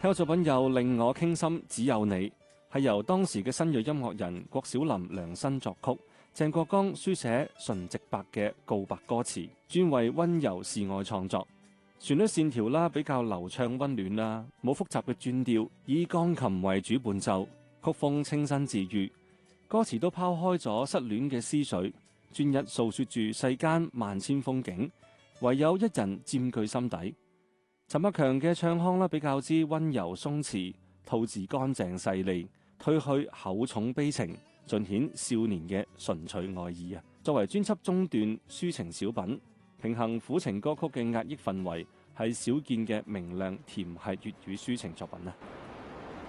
聽過作品有令我傾心只有你，係由當時嘅新銳音樂人郭小霖量身作曲，鄭國江書寫純直白嘅告白歌詞，專為溫柔示愛創作。旋律線條啦比較流暢溫暖啦，冇複雜嘅轉調，以鋼琴為主伴奏，曲風清新治愈。歌詞都拋開咗失戀嘅思緒，專一訴說住世間萬千風景，唯有一人佔據心底。陳百強嘅唱腔啦比較之溫柔鬆弛，吐字乾淨細膩，褪去厚重悲情，盡顯少年嘅純粹愛意啊！作為專輯中段抒情小品，平衡苦情歌曲嘅壓抑氛圍，係少見嘅明亮甜系粵語抒情作品啊！